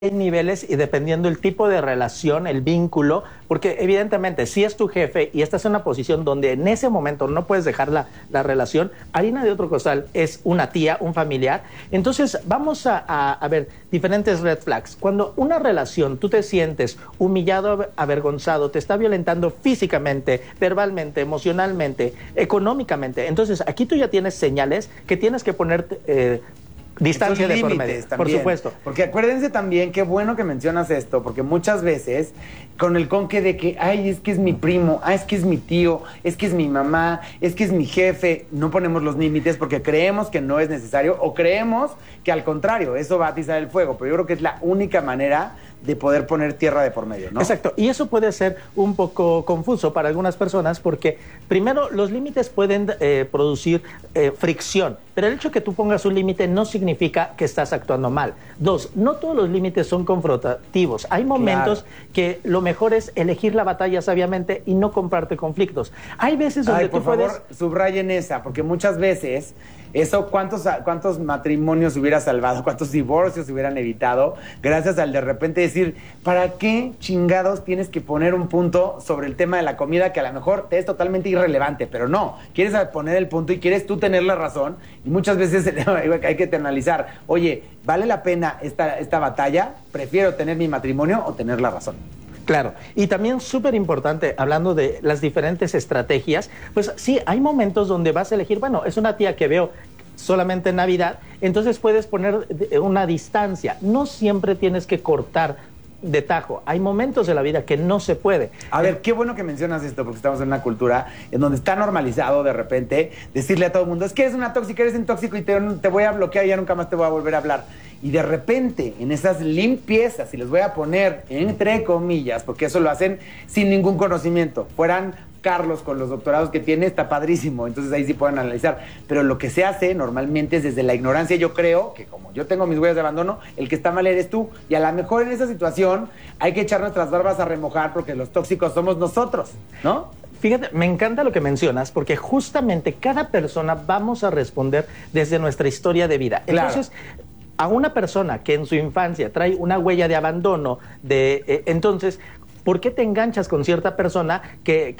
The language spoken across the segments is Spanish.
niveles y dependiendo el tipo de relación, el vínculo, porque evidentemente si es tu jefe y estás en una posición donde en ese momento no puedes dejar la relación, harina de otro costal es una tía, un familiar. Entonces vamos a ver diferentes red flags. Cuando una relación tú te sientes humillado, avergonzado, te está violentando físicamente, verbalmente, emocionalmente, económicamente, entonces aquí tú ya tienes señales que tienes que ponerte... distancia de por medio, por supuesto. Porque acuérdense también, qué bueno que mencionas esto, porque muchas veces con el conque de que, ay, es que es mi primo, es que es mi tío, es que es mi mamá, es que es mi jefe, no ponemos los límites porque creemos que no es necesario o creemos que al contrario, eso va a atizar el fuego, pero yo creo que es la única manera de poder poner tierra de por medio, ¿no? Exacto, y eso puede ser un poco confuso para algunas personas porque, primero, los límites pueden producir fricción, pero el hecho de que tú pongas un límite no significa que estás actuando mal. Dos, no todos los límites son confrontativos. Hay momentos que lo mejor es elegir la batalla sabiamente y no comprarte conflictos. Hay veces donde por favor, subrayen esa, porque muchas veces eso, ¿cuántos matrimonios hubiera salvado? ¿Cuántos divorcios hubieran evitado? Gracias al de repente decir, ¿para qué chingados tienes que poner un punto sobre el tema de la comida que a lo mejor te es totalmente irrelevante? Pero no, quieres poner el punto y quieres tú tener la razón. Y muchas veces hay que analizar, oye, ¿vale la pena esta batalla? ¿Prefiero tener mi matrimonio o tener la razón? Claro, y también súper importante, hablando de las diferentes estrategias, pues sí, hay momentos donde vas a elegir, bueno, es una tía que veo solamente en Navidad, entonces puedes poner una distancia, no siempre tienes que cortar de tajo, hay momentos de la vida que no se puede. A ver, qué bueno que mencionas esto, porque estamos en una cultura en donde está normalizado de repente decirle a todo el mundo, es que eres una tóxica, eres un tóxico y te voy a bloquear y ya nunca más te voy a volver a hablar. Y de repente, en esas limpiezas, y les voy a poner entre comillas, porque eso lo hacen sin ningún conocimiento, fueran Carlos con los doctorados que tiene, está padrísimo, entonces ahí sí pueden analizar, pero lo que se hace normalmente es desde la ignorancia. Yo creo que como yo tengo mis huellas de abandono, el que está mal eres tú, y a lo mejor en esa situación hay que echar nuestras barbas a remojar porque los tóxicos somos nosotros, ¿no? Fíjate, me encanta lo que mencionas, porque justamente cada persona vamos a responder desde nuestra historia de vida. Entonces, claro, a una persona que en su infancia trae una huella de abandono, entonces, ¿por qué te enganchas con cierta persona que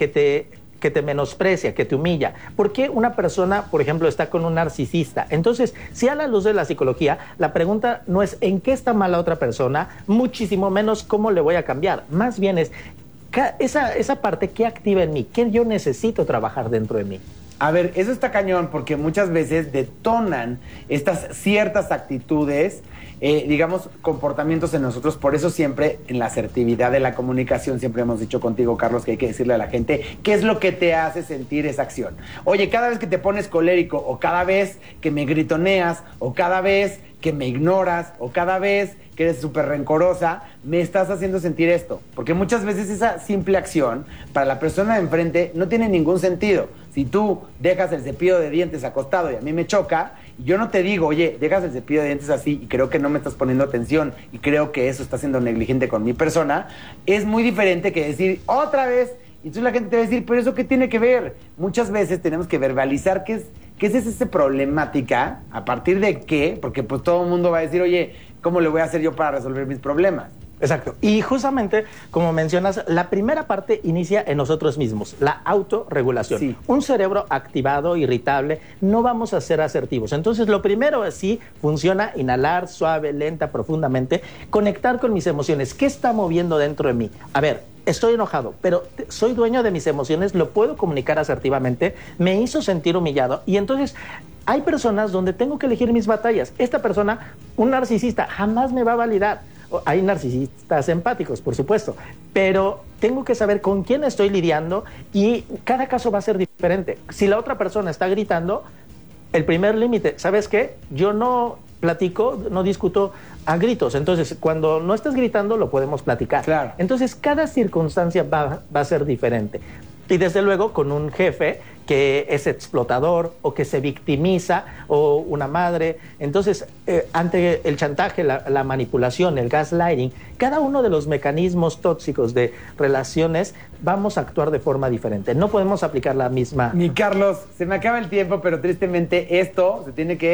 te menosprecia, que te humilla? ¿Por qué una persona, por ejemplo, está con un narcisista? Entonces, si a la luz de la psicología, la pregunta no es en qué está mal la otra persona, muchísimo menos cómo le voy a cambiar. Más bien es esa parte que activa en mí, que yo necesito trabajar dentro de mí. A ver, eso está cañón porque muchas veces detonan estas ciertas actitudes, digamos, comportamientos en nosotros. Por eso siempre en la asertividad de la comunicación siempre hemos dicho contigo, Carlos, que hay que decirle a la gente qué es lo que te hace sentir esa acción. Oye, cada vez que te pones colérico o cada vez que me gritoneas o cada vez que me ignoras o cada vez que eres súper rencorosa, me estás haciendo sentir esto. Porque muchas veces esa simple acción para la persona de enfrente no tiene ningún sentido. Si tú dejas el cepillo de dientes acostado y a mí me choca, y yo no te digo, oye, dejas el cepillo de dientes así y creo que no me estás poniendo atención y creo que eso está siendo negligente con mi persona, es muy diferente que decir otra vez. Y entonces la gente te va a decir, pero ¿eso qué tiene que ver? Muchas veces tenemos que verbalizar qué es esa problemática, a partir de qué, porque pues todo el mundo va a decir, oye, ¿cómo le voy a hacer yo para resolver mis problemas? Exacto. Y justamente, como mencionas, la primera parte inicia en nosotros mismos, la autorregulación. Sí. Un cerebro activado, irritable, no vamos a ser asertivos. Entonces, lo primero es sí, funciona, inhalar suave, lenta, profundamente, conectar con mis emociones. ¿Qué está moviendo dentro de mí? A ver, estoy enojado, pero soy dueño de mis emociones, lo puedo comunicar asertivamente, me hizo sentir humillado y entonces hay personas donde tengo que elegir mis batallas. Esta persona, un narcisista, jamás me va a validar. Hay narcisistas empáticos, por supuesto, pero tengo que saber con quién estoy lidiando y cada caso va a ser diferente. Si la otra persona está gritando, el primer límite, ¿sabes qué? Yo no platico, no discuto a gritos. Entonces, cuando no estás gritando, lo podemos platicar. Claro. Entonces, cada circunstancia va a ser diferente. Y desde luego con un jefe que es explotador o que se victimiza o una madre. Entonces, ante el chantaje, la manipulación, el gaslighting, cada uno de los mecanismos tóxicos de relaciones vamos a actuar de forma diferente. No podemos aplicar la misma. Mi Carlos, se me acaba el tiempo, pero tristemente esto se tiene que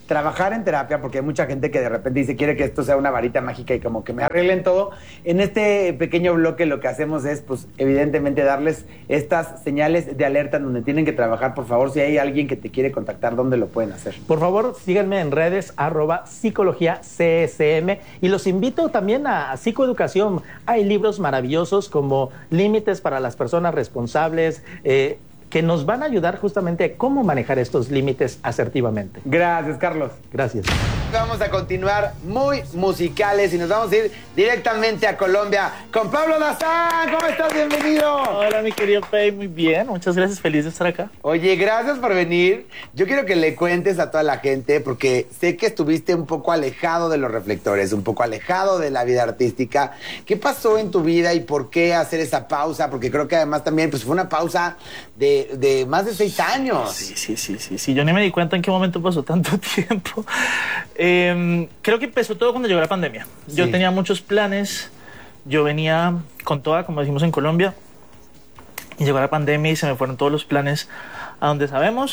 trabajar en terapia, porque hay mucha gente que de repente dice quiere que esto sea una varita mágica y como que me arreglen todo. En este pequeño bloque lo que hacemos es, pues, evidentemente darles estas señales de alerta en donde tienen que trabajar. Por favor, si hay alguien que te quiere contactar, ¿dónde lo pueden hacer? Por favor, síganme en redes @psicología CSM y los invito también a psicoeducación. Hay libros maravillosos como Límites para las personas responsables, que nos van a ayudar justamente a cómo manejar estos límites asertivamente. Gracias, Carlos. Gracias. Vamos a continuar muy musicales y nos vamos a ir directamente a Colombia con Pablo Dazán. ¿Cómo estás? Bienvenido. Hola, mi querido Pei, muy bien. Muchas gracias, feliz de estar acá. Oye, gracias por venir. Yo quiero que le cuentes a toda la gente, porque sé que estuviste un poco alejado de los reflectores, un poco alejado de la vida artística. ¿Qué pasó en tu vida y por qué hacer esa pausa? Porque creo que además también pues, fue una pausa de más de 6 años. Sí. Yo ni me di cuenta en qué momento pasó tanto tiempo. Creo que empezó todo cuando llegó la pandemia. Sí. Yo tenía muchos planes. Yo venía con toda, como decimos en Colombia, y llegó la pandemia y se me fueron todos los planes a donde sabemos.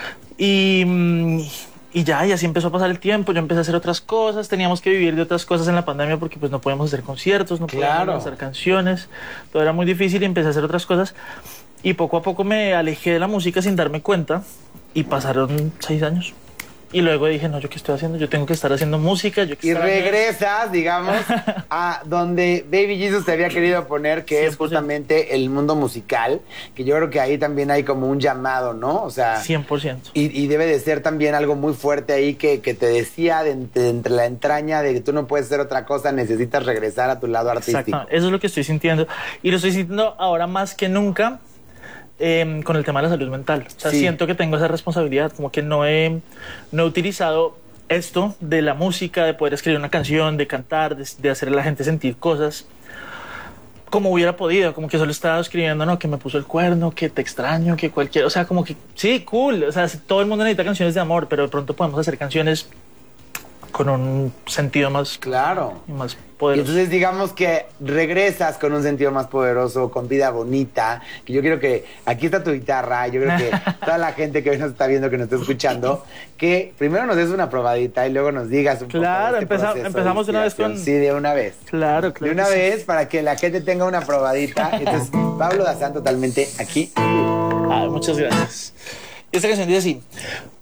Y así empezó a pasar el tiempo. Yo empecé a hacer otras cosas. Teníamos que vivir de otras cosas en la pandemia porque pues no podíamos hacer conciertos, no podíamos hacer canciones. Todo era muy difícil y empecé a hacer otras cosas. Y poco a poco me alejé de la música sin darme cuenta y pasaron 6 años. Y luego dije, no, ¿yo qué estoy haciendo? Yo tengo que estar haciendo música. Y regresas, digamos, a donde Baby Jesus te había querido poner, que 100%. Es justamente el mundo musical, que yo creo que ahí también hay como un llamado, ¿no? O sea, 100%. Y debe de ser también algo muy fuerte ahí que te decía de entre la entraña de que tú no puedes hacer otra cosa, necesitas regresar a tu lado artístico. Exacto, eso es lo que estoy sintiendo. Y lo estoy sintiendo ahora más que nunca. Con el tema de la salud mental. O sea, siento que tengo esa responsabilidad, como que no he utilizado esto de la música, de poder escribir una canción, de cantar, de hacer a la gente sentir cosas como hubiera podido, como que solo estaba escribiendo, no, que me puso el cuerno, que te extraño, que cualquier, o sea, como que, sí, cool, o sea, todo el mundo necesita canciones de amor, pero de pronto podemos hacer canciones con un sentido más claro y más poderoso. Y entonces digamos que regresas con un sentido más poderoso, con vida bonita, que yo quiero que aquí está tu guitarra, yo creo que toda la gente que hoy nos está viendo, que nos está escuchando, que primero nos des una probadita y luego nos digas un poco de este empezamos de una vez con... Sí, de una vez. Claro. De una vez para que la gente tenga una probadita. Entonces, Pablo Dazán totalmente aquí. Muchas gracias. Esta canción dice así: